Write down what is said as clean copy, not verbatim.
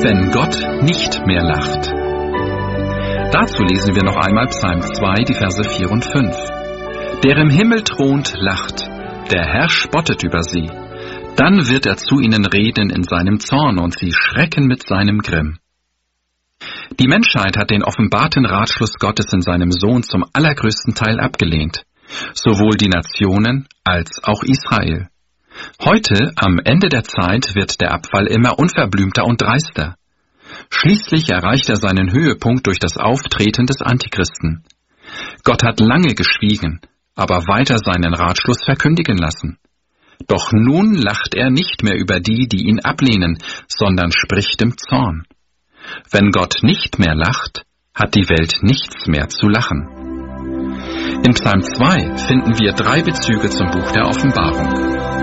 wenn Gott nicht mehr lacht. Dazu lesen wir noch einmal Psalm 2, die Verse 4 und 5. Der im Himmel thront, lacht, der Herr spottet über sie. Dann wird er zu ihnen reden in seinem Zorn und sie schrecken mit seinem Grimm. Die Menschheit hat den offenbarten Ratschluss Gottes in seinem Sohn zum allergrößten Teil abgelehnt, sowohl die Nationen als auch Israel. Heute, am Ende der Zeit, wird der Abfall immer unverblümter und dreister. Schließlich erreicht er seinen Höhepunkt durch das Auftreten des Antichristen. Gott hat lange geschwiegen, aber weiter seinen Ratschluss verkündigen lassen. Doch nun lacht er nicht mehr über die, die ihn ablehnen, sondern spricht im Zorn. Wenn Gott nicht mehr lacht, hat die Welt nichts mehr zu lachen. In Psalm 2 finden wir 3 Bezüge zum Buch der Offenbarung.